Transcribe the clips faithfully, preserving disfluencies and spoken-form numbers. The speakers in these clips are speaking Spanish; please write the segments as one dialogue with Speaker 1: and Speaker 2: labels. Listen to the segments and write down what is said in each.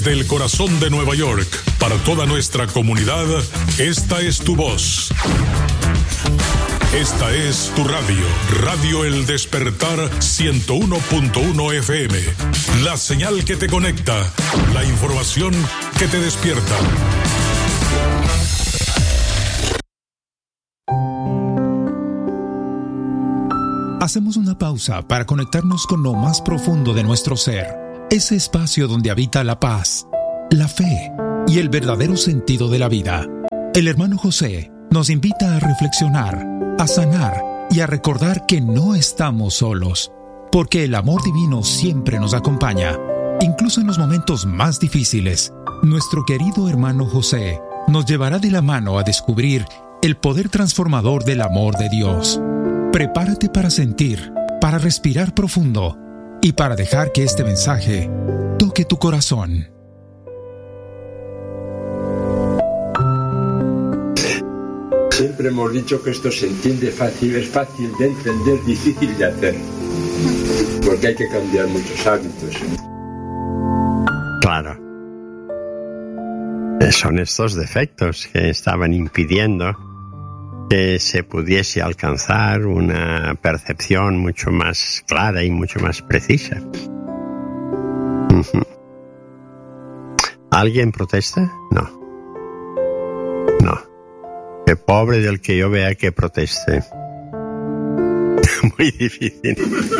Speaker 1: Del corazón de Nueva York, para toda nuestra comunidad, esta es tu voz. Esta es tu radio, Radio El Despertar ciento uno punto uno F M. La señal que te conecta, la información que te despierta.
Speaker 2: Hacemos una pausa para conectarnos con lo más profundo de nuestro ser. Ese espacio donde habita la paz, la fe y el verdadero sentido de la vida. El hermano José nos invita a reflexionar, a sanar y a recordar que no estamos solos, porque el amor divino siempre nos acompaña, incluso en los momentos más difíciles. Nuestro querido hermano José nos llevará de la mano a descubrir el poder transformador del amor de Dios. Prepárate para sentir, para respirar profundo y para dejar que este mensaje toque tu corazón.
Speaker 3: Siempre hemos dicho que esto se entiende fácil, es fácil de entender, difícil de hacer, porque hay que cambiar muchos hábitos.
Speaker 4: Claro. Son estos defectos que estaban impidiendo que se pudiese alcanzar una percepción mucho más clara y mucho más precisa. Uh-huh. ¿Alguien protesta? No. No. Qué pobre del que yo vea que proteste. Muy difícil.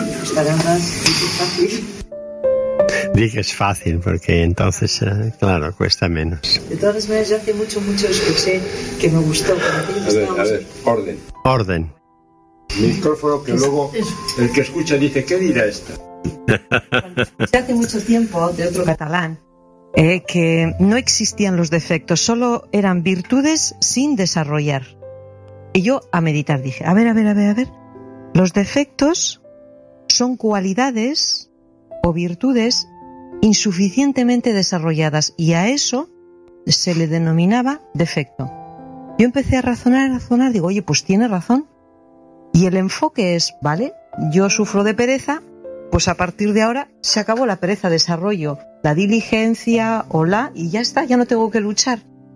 Speaker 4: Dije es fácil porque entonces, eh, claro, cuesta menos.
Speaker 5: De todas maneras, yo hace mucho, mucho escuché que me gustó.
Speaker 3: A ver, a ver, orden.
Speaker 4: Orden.
Speaker 3: Micrófono que luego el que escucha dice, ¿qué dirá esta?
Speaker 5: Hace mucho tiempo, de otro catalán, eh, que no existían los defectos, solo eran virtudes sin desarrollar. Y yo a meditar dije, a ver, a ver, a ver, a ver, los defectos son cualidades o virtudes insuficientemente desarrolladas y a eso se le denominaba defecto. Yo empecé a razonar, a razonar, digo, oye, pues tiene razón. Y el enfoque es, vale, yo sufro de pereza, pues a partir de ahora se acabó la pereza, desarrollo la diligencia o la, y ya está, ya no tengo que luchar.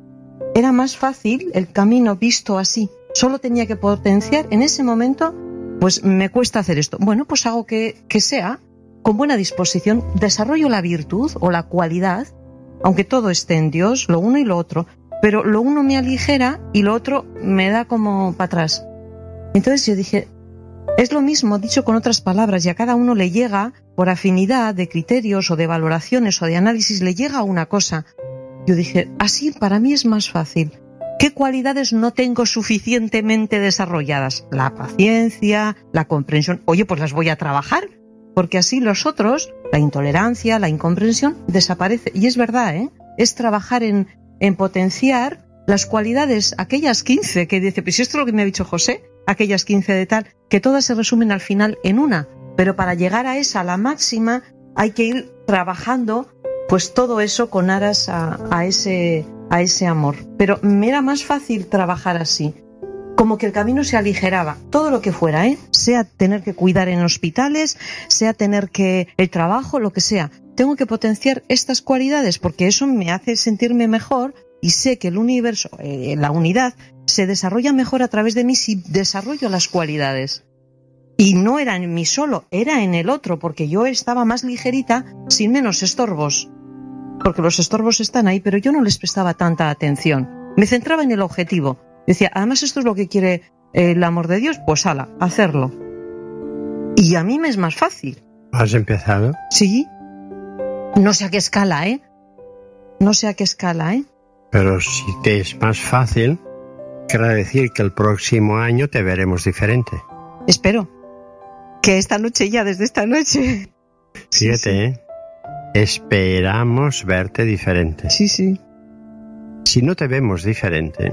Speaker 5: Era más fácil el camino visto así. Solo tenía que potenciar en ese momento, pues me cuesta hacer esto. Bueno, pues hago que, que sea con buena disposición, desarrollo la virtud o la cualidad, aunque todo esté en Dios, lo uno y lo otro, pero lo uno me aligera y lo otro me da como para atrás. Entonces yo dije, es lo mismo dicho con otras palabras y a cada uno le llega, por afinidad de criterios o de valoraciones o de análisis, le llega una cosa. Yo dije, así para mí es más fácil. ¿Qué cualidades no tengo suficientemente desarrolladas? La paciencia, la comprensión. Oye, pues las voy a trabajar, porque así los otros, la intolerancia, la incomprensión, desaparece. Y es verdad, ¿eh? Es trabajar en, en potenciar las cualidades, aquellas quince que dice, pues esto es lo que me ha dicho José, aquellas quince de tal, que todas se resumen al final en una. Pero para llegar a esa, la máxima, hay que ir trabajando pues todo eso con aras a, a, ese, a ese amor. Pero me era más fácil trabajar así, como que el camino se aligeraba, todo lo que fuera, ¿eh? Sea tener que cuidar en hospitales, sea tener que el trabajo, lo que sea. Tengo que potenciar estas cualidades porque eso me hace sentirme mejor y sé que el universo, eh, la unidad, se desarrolla mejor a través de mí si desarrollo las cualidades. Y no era en mí solo, era en el otro, porque yo estaba más ligerita, sin menos estorbos. Porque los estorbos están ahí, pero yo no les prestaba tanta atención. Me centraba en el objetivo. Decía, además esto es lo que quiere eh, el amor de Dios, pues ala, hacerlo. Y a mí me es más fácil.
Speaker 4: ¿Has empezado?
Speaker 5: Sí. No sé a qué escala, ¿eh? No sé a qué escala, ¿eh?
Speaker 4: Pero si te es más fácil, quiere decir que el próximo año te veremos diferente.
Speaker 5: Espero. Que esta noche ya, desde esta noche.
Speaker 4: Fíjate,
Speaker 5: sí, sí.
Speaker 4: ¿eh? Esperamos verte diferente.
Speaker 5: Sí, sí.
Speaker 4: Si no te vemos diferente,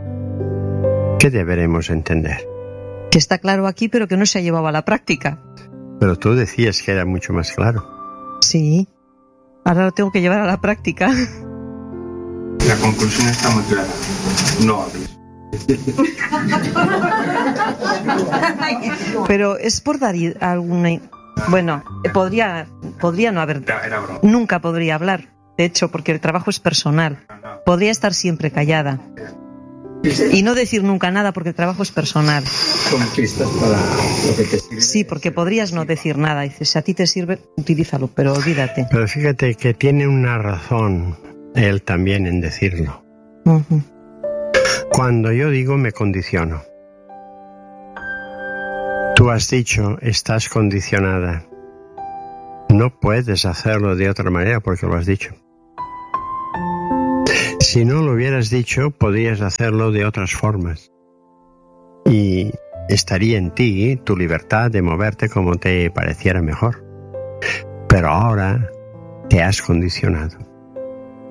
Speaker 4: ¿qué deberemos entender?
Speaker 5: Que está claro aquí, pero que no se ha llevado a la práctica.
Speaker 4: Pero tú decías que era mucho más claro.
Speaker 5: Sí. Ahora lo tengo que llevar a la práctica.
Speaker 3: La conclusión está muy clara. No hables.
Speaker 5: Pero es por dar alguna... Bueno, podría, podría no haber... Nunca podría hablar. de hecho, porque el trabajo es personal. Podría estar siempre callada y no decir nunca nada porque el trabajo es personal. Sí, porque podrías no decir nada. Dices, si a ti te sirve, utilízalo, pero olvídate.
Speaker 4: Pero fíjate que tiene una razón él también en decirlo.
Speaker 5: Uh-huh.
Speaker 4: Cuando yo digo me condiciono. Tú has dicho, estás condicionada. No puedes hacerlo de otra manera porque lo has dicho. Si no lo hubieras dicho, podrías hacerlo de otras formas. Y estaría en ti tu libertad de moverte como te pareciera mejor. Pero ahora te has condicionado.